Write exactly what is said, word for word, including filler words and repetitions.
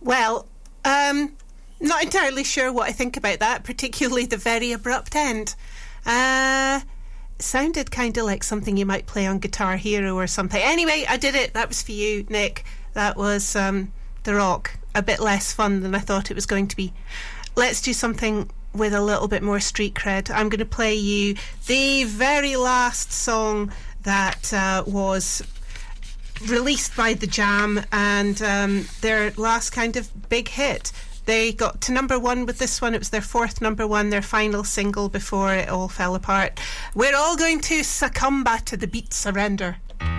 Well, um, not entirely sure what I think about that, particularly the very abrupt end. Uh, sounded kind of like something you might play on Guitar Hero or something. Anyway, I did it. That was for you, Nick. That was um, The Rock. A bit less fun than I thought it was going to be. Let's do something with a little bit more street cred. I'm going to play you the very last song that uh, was released by The Jam, and um, their last kind of big hit. They got to number one with this one. It was their fourth number one, their final single before it all fell apart. We're all going to succumb back to the beat Surrender.